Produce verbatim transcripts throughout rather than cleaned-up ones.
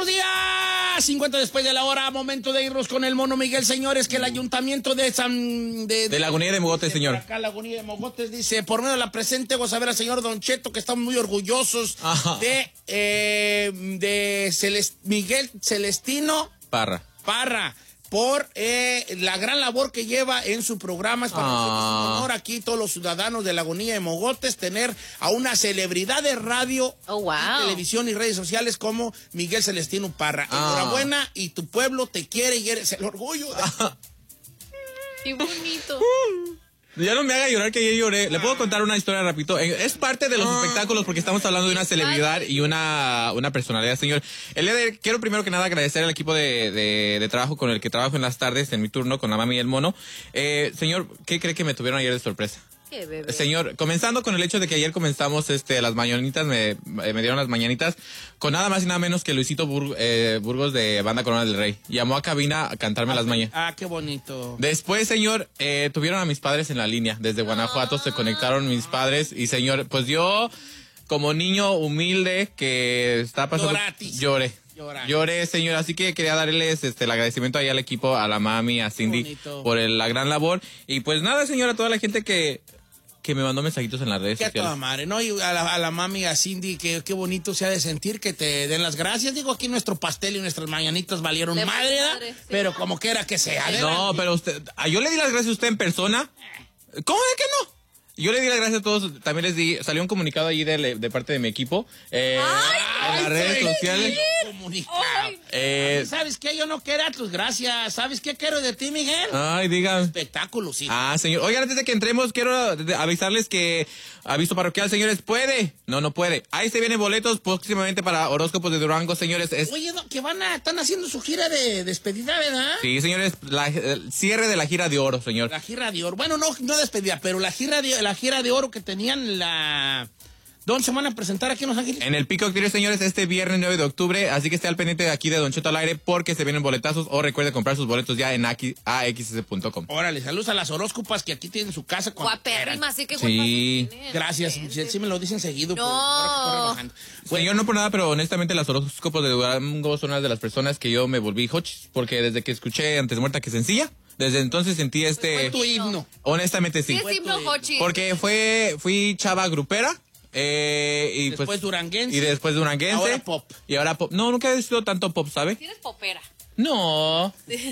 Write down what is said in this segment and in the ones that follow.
buenos días. cincuenta después de la hora, momento de irnos con el Mono Miguel, señores, que el ayuntamiento de San... De, de Lagunilla de Mogotes, señor. Acá, Lagunilla de Mogotes, dice, por medio de la presente, vamos a ver al señor Don Cheto, que estamos muy orgullosos Ajá. de, eh, de Celest, Miguel Celestino Parra. Parra. Por eh, la gran labor que lleva en su programa. Es para ah. nosotros un honor aquí, todos los ciudadanos de Lagunilla de Mogotes, tener a una celebridad de radio, oh, wow. y televisión y redes sociales como Miguel Celestino Parra. Ah. Enhorabuena, y tu pueblo te quiere y eres el orgullo. De... Ah. Qué bonito. Ya no me haga llorar que yo lloré. Le puedo contar una historia rapidito. Es parte de los ah. espectáculos porque estamos hablando de una celebridad y una, una personalidad, señor. El día de, quiero primero que nada agradecer al equipo de, de, de trabajo con el que trabajo en las tardes, en mi turno, con la mami y el mono. Eh, señor, ¿qué cree que me tuvieron ayer de sorpresa? Qué bebé. Señor, comenzando con el hecho de que ayer comenzamos este, las mañanitas, me, me dieron las mañanitas con nada más y nada menos que Luisito Bur, eh, Burgos de Banda Corona del Rey. Llamó a cabina a cantarme ah, las mañanas. Ah, qué bonito. Después, señor, eh, tuvieron a mis padres en la línea. Desde Guanajuato ah. se conectaron mis padres y, señor, pues yo, como niño humilde que está pasando... Lloratis. Lloré. Llorar. Lloré, señor, así que quería darles este el agradecimiento ahí al equipo, a la mami, a Cindy, por el, la gran labor. Y pues nada, señor, a toda la gente que... que me mandó mensajitos en las redes que sociales. A toda madre, ¿no? Y a la, a la mami, a Cindy, que qué bonito sea de sentir que te den las gracias. Digo, aquí nuestro pastel y nuestras mañanitas valieron de madre, madre sí. Pero como quiera que sea. No, pero usted, yo le di las gracias a usted en persona. ¿Cómo de que no? Yo le di las gracias a todos, también les di, salió un comunicado allí de, de parte de mi equipo, eh, ay, en las redes ay, sociales. Ay, eh, ¿sabes qué? Yo no quiero tus gracias. ¿Sabes qué quiero de ti, Miguel? Ay, diga. Espectáculo, sí. Ah, señor. Oigan, antes de que entremos, quiero avisarles que, aviso parroquial, señores, ¿puede? No, no puede. Ahí se vienen boletos próximamente para horóscopos de Durango, señores. Es... Oye, no, que van a, están haciendo su gira de despedida, ¿verdad? Sí, señores, la, el cierre de la gira de oro, señor. La gira de oro. Bueno, no, no despedida, pero la gira de, la gira de oro que tenían la... ¿Dónde se van a presentar aquí en Los Ángeles? En el Pico Activo, señores, este viernes nueve de octubre, así que esté al pendiente de aquí de Don Cheto al aire porque se vienen boletazos o recuerde comprar sus boletos ya en a x s punto com. Órale, saludos a las horóscopas que aquí tienen su casa. Guapérrima, así que sí. Gracias, sí, sí me lo dicen seguido. No. Bueno, señor, no por nada, pero honestamente las horóscopos de Durango son una de las personas que yo me volví hochis, porque desde que escuché Antes muerta que sencilla, desde entonces sentí este... Fue tu himno. Honestamente sí. Sí, es himno hochis. Porque fue, fui chava grupera. Eh, y después pues, duranguense. Y después duranguense. Ahora pop. Y ahora pop. No, nunca he sido tanto pop, ¿sabe? Tienes popera. No.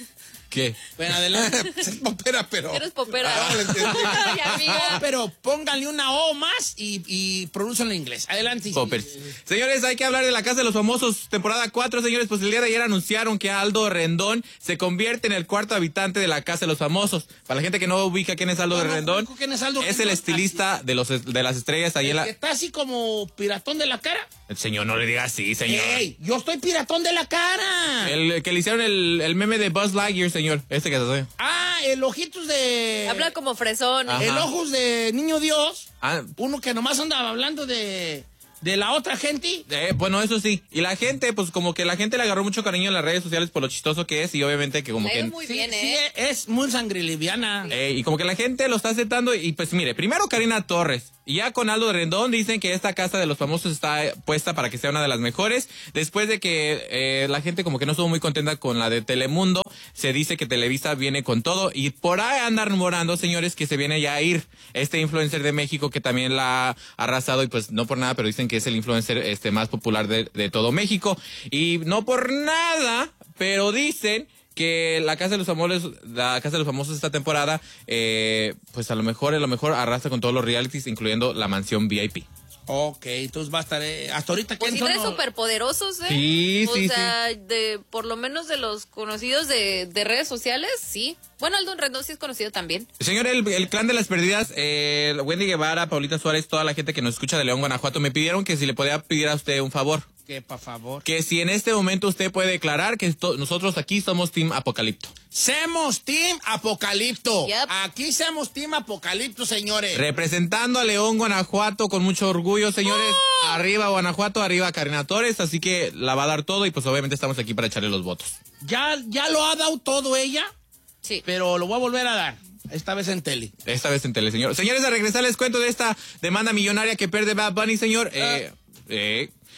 ¿Qué? Bueno, adelante. Es popera, pero... Eres popera. Ah, lo entendí. Ay, amiga. No, pero pónganle una O más y, y pronúncienlo en inglés. Adelante. Poppers. Señores, hay que hablar de La Casa de los Famosos, temporada cuatro, señores. Pues el día de ayer anunciaron que Aldo Rendón se convierte en el cuarto habitante de La Casa de los Famosos. Para la gente que no ubica quién es Aldo no, no, Rendón, ¿quién es, Aldo es Rendón? el estilista de los de las estrellas ahí el en la... que está así como piratón de la cara. El señor, no le diga así, señor. ¡Ey! ¡Yo estoy piratón de la cara! El que le hicieron el, el meme de Buzz Lightyear, señor. Este que se hace. Ah, el ojitos de... Habla como fresón. Ajá. El ojos de Niño Dios. Ah. Uno que nomás andaba hablando de... De la otra gente. Eh, bueno, eso sí. Y la gente, pues como que la gente le agarró mucho cariño en las redes sociales por lo chistoso que es y obviamente que como le que... muy sí, bien, sí, ¿eh? es muy sangriliviana. Eh, y como que la gente lo está aceptando y pues mire, primero Karina Torres. Y ya con Aldo Rendón dicen que esta Casa de los Famosos está puesta para que sea una de las mejores. Después de que eh, la gente como que no estuvo muy contenta con la de Telemundo, se dice que Televisa viene con todo. Y por ahí andan rumorando, señores, que se viene ya a ir este influencer de México que también la ha arrasado. Y pues no por nada, pero dicen que es el influencer este más popular de, de todo México. Y no por nada, pero dicen... que la Casa de los Famosos, la Casa de los Famosos esta temporada, eh, pues a lo mejor, a lo mejor arrasa con todos los realities, incluyendo la mansión V I P. Ok, entonces va a estar, eh, hasta ahorita... Pues sí, son tres los... superpoderosos, ¿eh? Sí, o sí, sea, sí. de, por lo menos de los conocidos de, de redes sociales, sí. Bueno, Aldo Rendón sí es conocido también. Señor, el, el clan de las perdidas, eh, Wendy Guevara, Paulita Suárez, toda la gente que nos escucha de León, Guanajuato, me pidieron que si le podía pedir a usted un favor. Que, por favor. Que si en este momento usted puede declarar que esto, nosotros aquí somos Team Apocalipto. Semos Team Apocalipto. Yep. Aquí somos Team Apocalipto, señores. Representando a León, Guanajuato, con mucho orgullo, señores. ¡Oh! Arriba Guanajuato, arriba Karina Torres, así que la va a dar todo y pues obviamente estamos aquí para echarle los votos. Ya, ya lo ha dado todo ella. Sí. Pero lo voy a volver a dar. Esta vez en tele. Esta vez en tele, señor. Señores, a regresar les cuento de esta demanda millonaria que pierde Bad Bunny, señor. Eh, eh,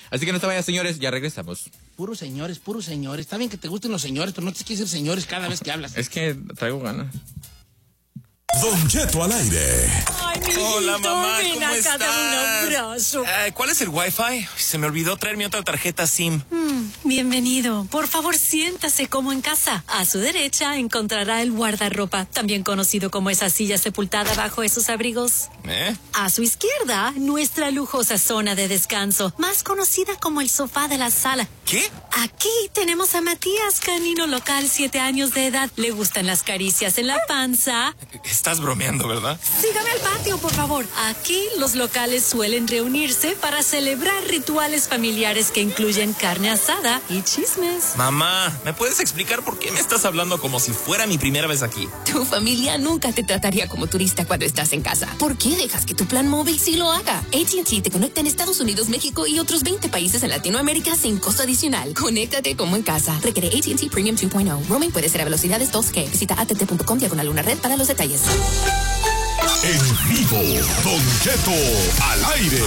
Así que no se vayan, señores, ya regresamos. Puros señores, puros señores. Está bien que te gusten los señores, pero no te quieres ser señores cada vez que hablas. Es que traigo ganas. Don Cheto al aire. Ay, mi Hola, hijito, mamá, ven ¿cómo acá, estás? dame un abrazo. Eh, ¿Cuál es el Wi-Fi? Se me olvidó traer mi otra tarjeta SIM. Mm, bienvenido. Por favor, siéntase como en casa. A su derecha encontrará el guardarropa, también conocido como esa silla sepultada bajo esos abrigos. ¿Eh? A su izquierda, nuestra lujosa zona de descanso, más conocida como el sofá de la sala. ¿Qué? Aquí tenemos a Matías, canino local, siete años de edad. Le gustan las caricias en la panza. Estás bromeando, ¿verdad? Sígame al patio, por favor. Aquí los locales suelen reunirse para celebrar rituales familiares que incluyen carne asada y chismes. Mamá, ¿me puedes explicar por qué me estás hablando como si fuera mi primera vez aquí? Tu familia nunca te trataría como turista cuando estás en casa. ¿Por qué dejas que tu plan móvil sí lo haga? A T and T te conecta en Estados Unidos, México y otros veinte países en Latinoamérica sin costo adicional. Conéctate como en casa. Requiere A T and T Premium dos punto cero. Roaming puede ser a velocidades dos G. Visita att punto com diagonal una red para los detalles. En vivo, Don Cheto al aire.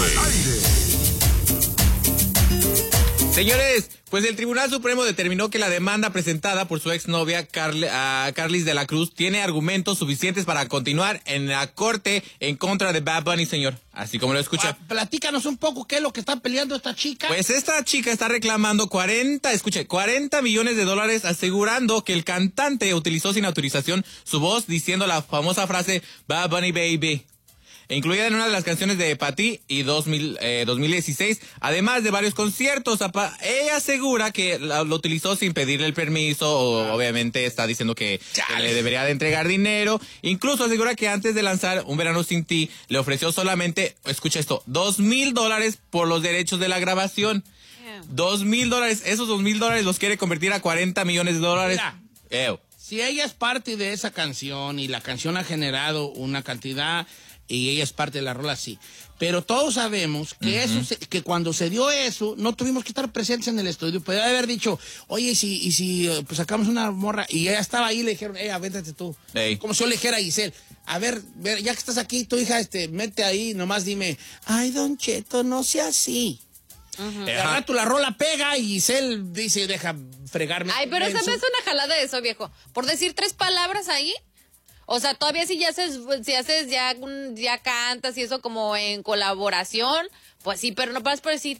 Señores, pues el Tribunal Supremo determinó que la demanda presentada por su exnovia Carl, uh, Carlis de la Cruz tiene argumentos suficientes para continuar en la corte en contra de Bad Bunny, señor. Así como lo escucha. Ah, platícanos un poco qué es lo que está peleando esta chica. Pues esta chica está reclamando cuarenta, escuche, cuarenta millones de dólares asegurando que el cantante utilizó sin autorización su voz diciendo la famosa frase Bad Bunny Baby, incluida en una de las canciones de Pati y dos mil, eh, dos mil dieciséis, además de varios conciertos. Ella asegura que la, lo utilizó sin pedirle el permiso, o obviamente está diciendo que, que le debería de entregar dinero. Incluso asegura que antes de lanzar Un Verano Sin Ti, le ofreció solamente, escucha esto, dos mil dólares por los derechos de la grabación. Dos mil dólares, esos dos mil dólares los quiere convertir a cuarenta millones de dólares. Mira, si ella es parte de esa canción y la canción ha generado una cantidad y ella es parte de la rola, sí. Pero todos sabemos que uh-huh. eso, se, que cuando se dio eso, no tuvimos que estar presentes en el estudio. Podría haber dicho, oye, y si, y si pues sacamos una morra, y ella estaba ahí y le dijeron, eh, avéntate tú. Hey. Como si yo le dijera a Giselle, a ver, ver, ya que estás aquí, tu hija, este, mete ahí, nomás dime, ay, Don Cheto, no sea así. Uh-huh. De rato la rola pega y Giselle dice, deja fregarme. Ay, pero esa me hace una jalada de eso, viejo. Por decir tres palabras ahí. O sea, todavía si ya haces, si haces ya, ya cantas y eso como en colaboración, pues sí, pero no vas por decir,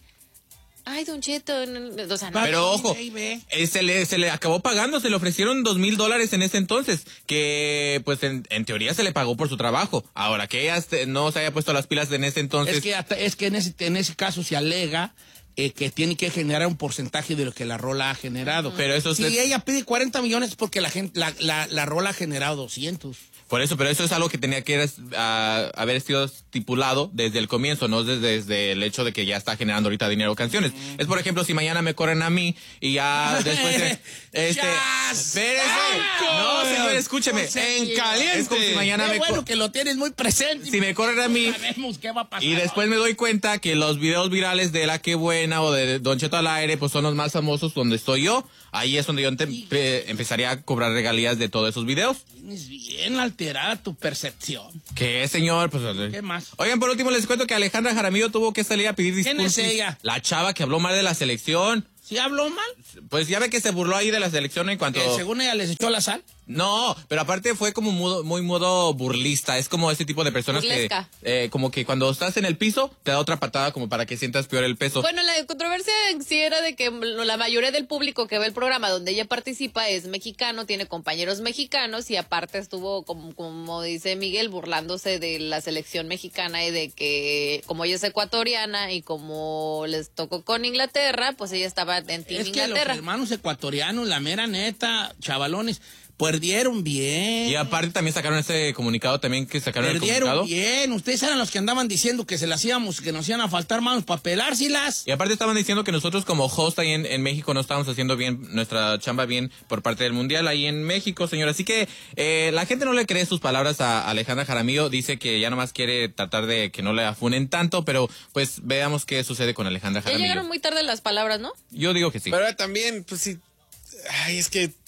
ay, Don Cheto, o sea, no. Pero ojo, eh, se, le, se le acabó pagando, se le ofrecieron dos mil dólares en ese entonces, que pues en, en teoría se le pagó por su trabajo. Ahora, que ella no se haya puesto las pilas en ese entonces. Es que, hasta, es que en, ese, en ese caso se alega eh, que tiene que generar un porcentaje de lo que la rola ha generado. Pero eso si se... ella pide cuarenta millones porque la, gente, la, la, la rola ha generado doscientos. Por eso, pero eso es algo que tenía que uh, haber sido estipulado desde el comienzo, no desde, desde el hecho de que ya está generando ahorita dinero canciones. Mm. Es, por ejemplo, si mañana me corren a mí y ya después... De, este, espérese. No, señor, escúcheme. En caliente. Es como si mañana Qué me bueno que lo tienes muy presente. Si me corren a mí sabemos qué va a pasar. Y después me doy cuenta que los videos virales de La Qué Buena o de Don Cheto al aire pues son los más famosos donde estoy yo. Ahí es donde yo empe eh, empezaría a cobrar regalías de todos esos videos. Tienes bien alterada tu percepción. ¿Qué, señor? Pues, ¿qué más? Oigan, por último les cuento que Alejandra Jaramillo tuvo que salir a pedir disculpas. ¿Quién es ella? La chava que habló mal de la selección. ¿Sí habló mal? Pues ya ve que se burló ahí de la selección en cuanto... ¿Que según ella les echó la sal? No, pero aparte fue como muy, muy modo burlista. Es como ese tipo de personas Burlesca. que... Eh, como que cuando estás en el piso, te da otra patada como para que sientas peor el peso. Bueno, la controversia sí era de que la mayoría del público que ve el programa donde ella participa es mexicano, tiene compañeros mexicanos y aparte estuvo, como, como dice Miguel, burlándose de la selección mexicana y de que como ella es ecuatoriana y como les tocó con Inglaterra, pues ella estaba en Team es Inglaterra. Que los hermanos ecuatorianos, la mera neta, chavalones... Perdieron bien. Y aparte también sacaron ese comunicado también que sacaron Perdieron el comunicado. bien. Ustedes eran los que andaban diciendo que se las íbamos, que nos iban a faltar manos para pelárselas. Y aparte estaban diciendo que nosotros como host ahí en, en México no estábamos haciendo bien nuestra chamba bien por parte del Mundial ahí en México, señor. Así que eh, la gente no le cree sus palabras a Alejandra Jaramillo. Dice que ya nomás quiere tratar de que no le afunen tanto, pero pues veamos qué sucede con Alejandra Jaramillo. Ya llegaron muy tarde las palabras, ¿no? Yo digo que sí. Pero también, pues sí... Ay, es que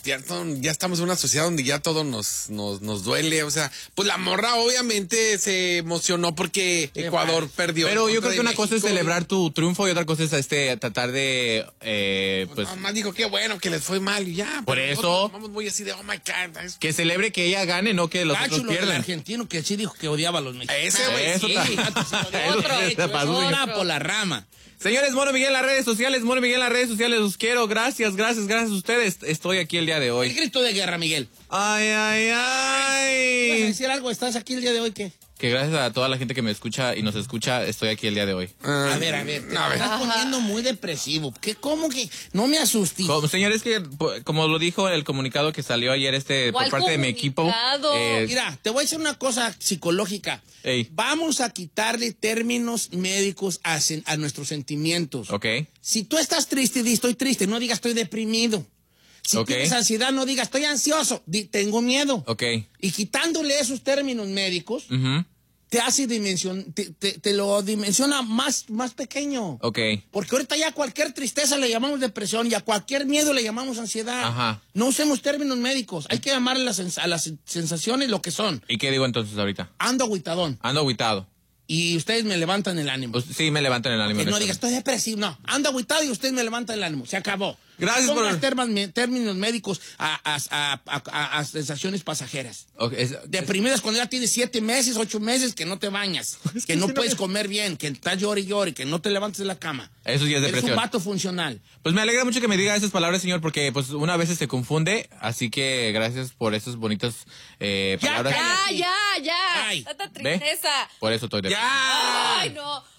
ya, ya estamos en una sociedad donde ya todo nos, nos, nos duele. O sea, pues la morra obviamente se emocionó porque Ecuador perdió. Pero yo creo que una México. cosa es celebrar tu triunfo y otra cosa es este tratar de eh, pues Mamá dijo, qué bueno que les fue mal y ya. Por pero eso- nosotros Vamos muy así de, oh my God. es- que celebre que ella gane, no que los Gacho, otros lo del pierdan. argentino que sí dijo que odiaba a los mexicanos. Ese güey, Eso sí. ta- Gato, sí lo dijo. Eso Otro sí hecho, te pasó, es una señor. por la rama. Señores, Mono Miguel en las redes sociales, Mono Miguel en las redes sociales, los quiero, gracias, gracias, gracias a ustedes. Estoy aquí el día de El hoy. grito de guerra, Miguel. Ay, ay, ¿Vas a ay. decir algo? ¿Estás aquí el día de hoy? ¿Qué? Que gracias a toda la gente que me escucha y nos escucha, estoy aquí el día de hoy. A ver, a ver, te a ver. estás poniendo muy depresivo. ¿Qué, ¿Cómo que? No me asustes. Como, señores, que po- como lo dijo el comunicado que salió ayer este por ¿Cuál parte de mi equipo. comunicado? eh, Mira, te voy a decir una cosa psicológica. Ey. Vamos a quitarle términos médicos a, sen- a nuestros sentimientos. ok, Si tú estás triste, di estoy triste, no digas estoy deprimido. Si Ok. tienes ansiedad, no digas estoy ansioso, di tengo miedo. ok. Y quitándole esos términos médicos, Ujú, te hace dimensión, te, te- te lo dimensiona más, más pequeño. ok. Porque ahorita ya a cualquier tristeza le llamamos depresión y a cualquier miedo le llamamos ansiedad. Ajá. No usemos términos médicos. Hay que llamarle las sens- a las sensaciones lo que son. ¿Y qué digo entonces ahorita? Ando agüitadón. Ando agüitado. Y ustedes me levantan el ánimo. Pues, sí, me levantan el ánimo. Que no honestamente. digas, estoy depresivo. No, ando agüitado y ustedes me levantan el ánimo. Se acabó. Gracias No por- pongas termas- me- términos médicos a, a- a- a- a- a sensaciones pasajeras. Ok, es- Deprimidas cuando ya tienes siete meses, ocho meses que no te bañas, que no puedes comer bien, que estás llore y llore, que no te levantes de la cama. Eso sí es Eres un depresión. vato funcional. Pues me alegra mucho que me diga esas palabras, señor, porque pues una vez se confunde, así que gracias por esas bonitas eh, Ya, palabras. Ya, ya, ya. Ay. Tanta ¿Ve? tristeza. Por eso estoy de ¡Ya! Ay, no.